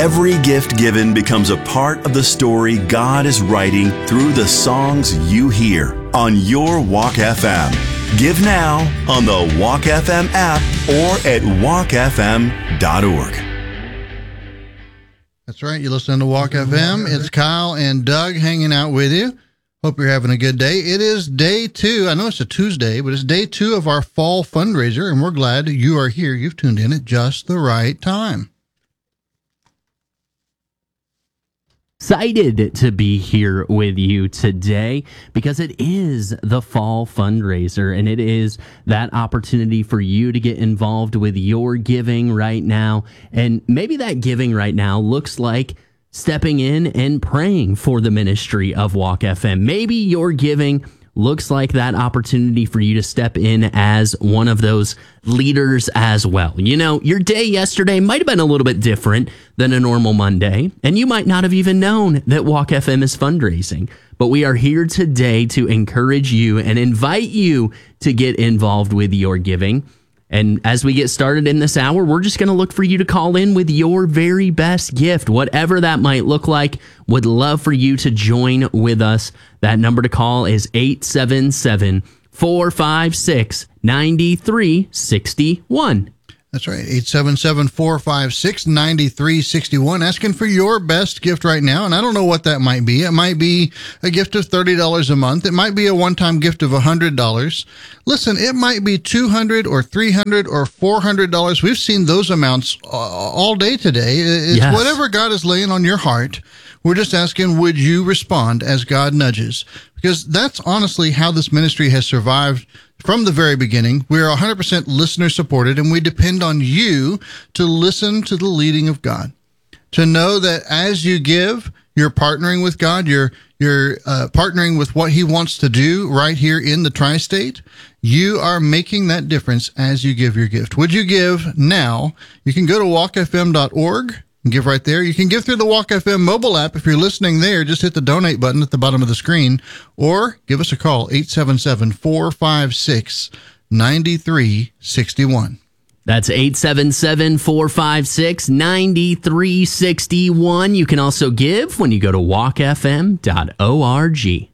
Every gift given becomes a part of the story God is writing through the songs you hear on your Walk FM. Give now on the Walk FM app or at walkfm.org. That's right. You're listening to Walk FM. It's Kyle and Doug hanging out with you. Hope you're having a good day. It is day 2. I know it's a Tuesday, but it's day 2 of our fall fundraiser, and we're glad you are here. You've tuned in at just the right time. Excited to be here with you today because it is the fall fundraiser, and it is that opportunity for you to get involved with your giving right now. And maybe that giving right now looks like stepping in and praying for the ministry of Walk FM. Maybe your giving looks like that opportunity for you to step in as one of those leaders as well. You know, your day yesterday might have been a little bit different than a normal Monday, and you might not have even known that Walk FM is fundraising. But we are here today to encourage you and invite you to get involved with your giving. And as we get started in this hour, we're just going to look for you to call in with your very best gift, whatever that might look like. Would love for you to join with us. That number to call is 877-456-9361. That's right, 877-456-9361, asking for your best gift right now. And I don't know what that might be. It might be a gift of $30 a month. It might be a one-time gift of $100. Listen, it might be $200 or $300 or $400. We've seen those amounts all day today. It's Yes. Whatever God is laying on your heart. We're just asking, would you respond as God nudges? Because that's honestly how this ministry has survived from the very beginning. We're 100% listener supported, and we depend on you to listen to the leading of God. To know that as you give, you're partnering with God. You're partnering with what He wants to do right here in the tri-state. You are making that difference as you give your gift. Would you give now? You can go to walkfm.org. And give right there. You can give through the Walk FM mobile app. If you're listening there, just hit the donate button at the bottom of the screen, or give us a call, 877-456-9361. That's 877-456-9361. You can also give when you go to walkfm.org.